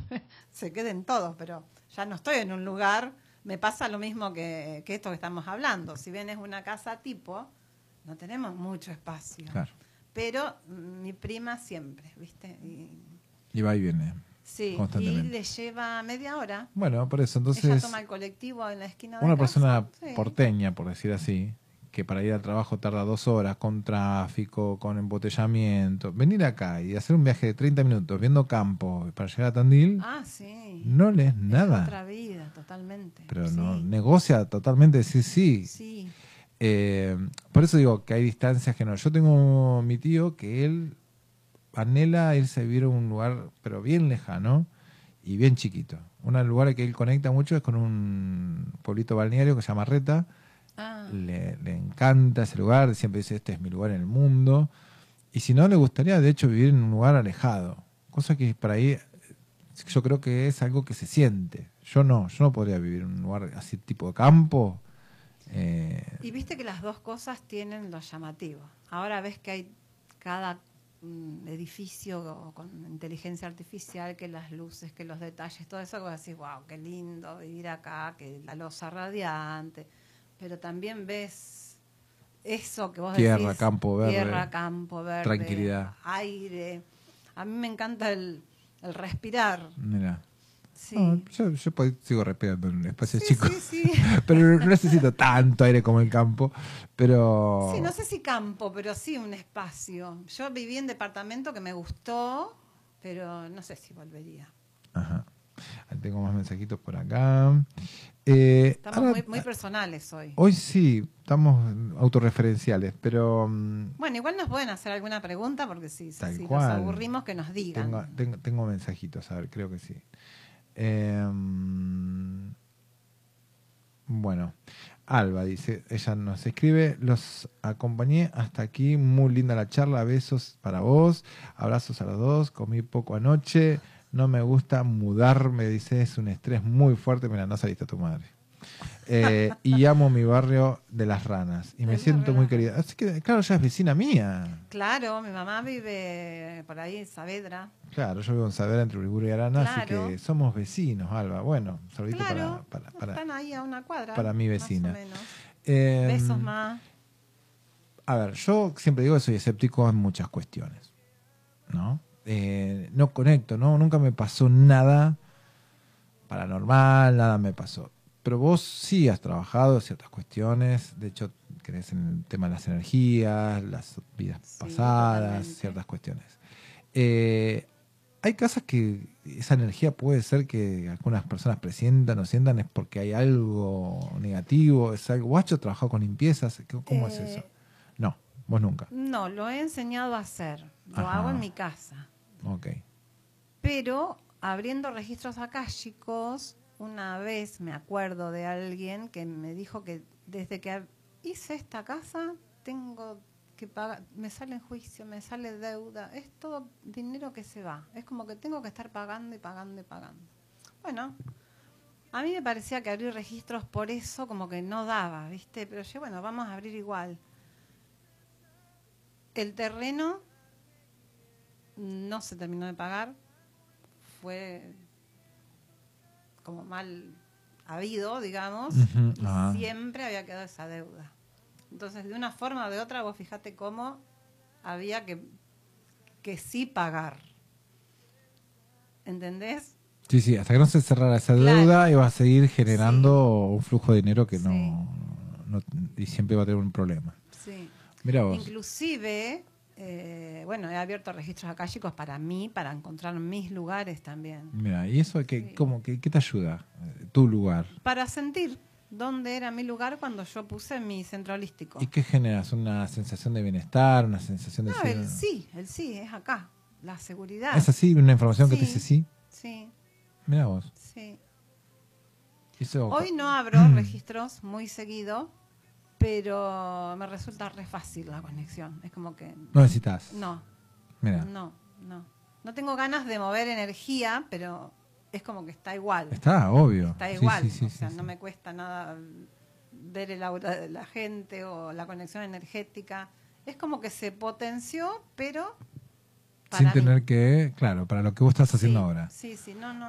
se queden todos, pero ya no estoy en un lugar, me pasa lo mismo que esto que estamos hablando. Si bien es una casa tipo, no tenemos mucho espacio. Claro. Pero mi prima siempre, ¿viste? Y va y viene. Sí, y Constantemente. le lleva media hora. Bueno, por eso, entonces... Ella toma el colectivo en la esquina de una casa. persona Sí. porteña, por decir así, que para ir al trabajo tarda 2 horas, con tráfico, con embotellamiento, venir acá y hacer un viaje de 30 minutos viendo campo para llegar a Tandil, Sí. no le es Es nada. otra vida, totalmente. Pero sí. no negocia totalmente decir sí. Sí. Por eso digo que hay distancias que no. Yo tengo mi tío que él anhela irse a vivir a un lugar, pero bien lejano y bien chiquito. Un lugar que él conecta mucho es con un pueblito balneario que se llama Reta. Le encanta ese lugar, siempre dice, este es mi lugar en el mundo. Y si no, le gustaría de hecho vivir en un lugar alejado. Cosa que para ahí yo creo que es algo que se siente. Yo no podría vivir en un lugar así tipo de campo. Y viste que las dos cosas tienen lo llamativo. Ahora ves que hay cada edificio con inteligencia artificial, que las luces, que los detalles, todo eso, que vos decís, wow, qué lindo vivir acá, que la loza radiante. Pero también ves eso que vos decís. Tierra, campo verde, tranquilidad, aire. A mí me encanta el respirar. Mira. Sí. No, yo sigo respirando en un espacio chico. Sí. Pero no necesito tanto aire como el campo. Pero Sí, no sé si campo, pero sí un espacio. Yo viví en departamento que me gustó, pero no sé si volvería. Ajá. Tengo más mensajitos por acá. Estamos ahora, muy personales hoy. Hoy sí, estamos autorreferenciales, pero... bueno, igual nos pueden hacer alguna pregunta, porque si nos aburrimos, que nos digan. Tengo mensajitos, a ver, creo que sí. Bueno, Alba dice, ella nos escribe, los acompañé hasta aquí, muy linda la charla, besos para vos, abrazos a los dos, comí poco anoche, no me gusta mudarme, dice, es un estrés muy fuerte, mira, no saliste a tu madre. Y amo mi barrio de Las Ranas y me siento muy querida. Así que, claro, ella es vecina mía. Claro, mi mamá vive por ahí en Saavedra. Claro, yo vivo en Saavedra, entre Uriburu y Arana, claro. así que somos vecinos, Alba. Bueno, saludito para están ahí a una cuadra. Para mi vecina. Más o menos. Besos más. A ver, yo siempre digo que soy escéptico en muchas cuestiones, ¿no? No conecto, ¿no? Nunca me pasó nada paranormal, nada me pasó. Pero vos sí has trabajado ciertas cuestiones, de hecho crees en el tema de las energías, las vidas pasadas, totalmente. Ciertas cuestiones. Hay casos que esa energía puede ser que algunas personas presientan o sientan es porque hay algo negativo, es algo... ¿Vos has trabajado con limpiezas? ¿Cómo es eso? No, vos nunca. No, lo he enseñado a hacer, lo hago en mi casa. Ok. Pero abriendo registros akáshicos, una vez me acuerdo de alguien que me dijo que desde que hice esta casa tengo que pagar, me sale en juicio, me sale deuda, es todo dinero que se va, es como que tengo que estar pagando y pagando y pagando. Bueno, a mí me parecía que abrir registros por eso como que no daba, ¿viste? Pero yo, bueno, vamos a abrir igual. El terreno no se terminó de pagar, fue como mal habido, digamos, y siempre había quedado esa deuda. Entonces, de una forma o de otra, vos fijate cómo había que sí pagar. ¿Entendés? Sí, hasta que no se cerrara esa deuda iba a seguir generando un flujo de dinero que no y siempre iba a tener un problema. Sí. Mira vos. Inclusive, bueno, he abierto registros akáshicos para mí, para encontrar mis lugares también. Mira, ¿y eso qué te ayuda? Tu lugar. Para sentir dónde era mi lugar cuando yo puse mi centro holístico. ¿Y qué generas? ¿Una sensación de bienestar? ¿Una sensación de... No, el sí, es acá. La seguridad. ¿Es así? ¿Una información que te dice sí? Sí. Mira vos. Sí. Eso... Hoy no abro registros muy seguido, pero me resulta re fácil la conexión. Es como que... ¿No necesitas? No. Mira. No. No tengo ganas de mover energía, pero es como que está igual. Está, obvio. Está igual. No me cuesta nada ver el aura de la gente o la conexión energética. Es como que se potenció, pero... Sin tener que... Claro, para lo que vos estás haciendo ahora. Sí, no